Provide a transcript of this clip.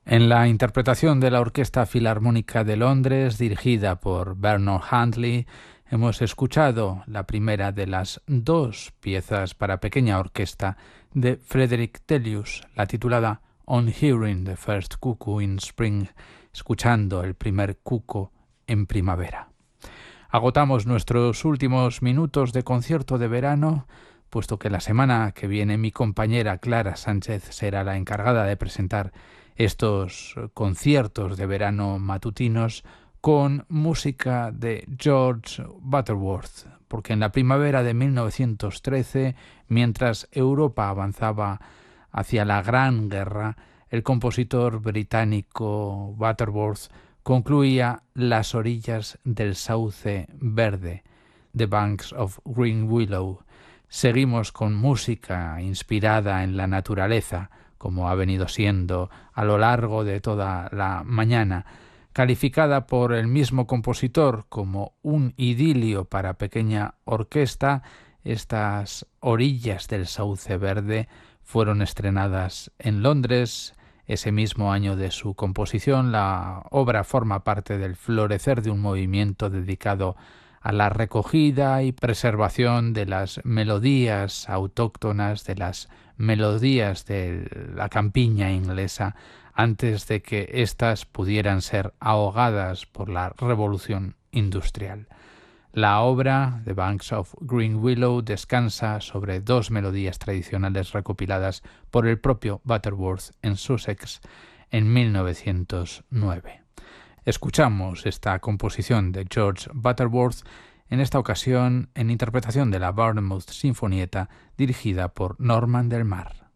En la interpretación de la Orquesta Filarmónica de Londres, dirigida por Bernard Handley, hemos escuchado la primera de las dos piezas para pequeña orquesta de Frederick Delius, la titulada On Hearing the First Cuckoo in Spring, escuchando el primer cuco en primavera. Agotamos nuestros últimos minutos de concierto de verano, puesto que la semana que viene mi compañera Clara Sánchez será la encargada de presentar estos conciertos de verano matutinos con música de George Butterworth, porque en la primavera de 1913, mientras Europa avanzaba hacia la Gran Guerra, el compositor británico Butterworth concluía Las orillas del sauce verde, The Banks of Green Willow. Seguimos con música inspirada en la naturaleza, como ha venido siendo a lo largo de toda la mañana, calificada por el mismo compositor como un idilio para pequeña orquesta. Estas orillas del sauce verde fueron estrenadas en Londres ese mismo año de su composición. La obra forma parte del florecer de un movimiento dedicado a la recogida y preservación de las melodías autóctonas, de las melodías de la campiña inglesa, antes de que éstas pudieran ser ahogadas por la revolución industrial. La obra, The Banks of Green Willow, descansa sobre dos melodías tradicionales recopiladas por el propio Butterworth en Sussex en 1909. Escuchamos esta composición de George Butterworth, en esta ocasión en interpretación de la Bournemouth Sinfonietta, dirigida por Norman del Mar.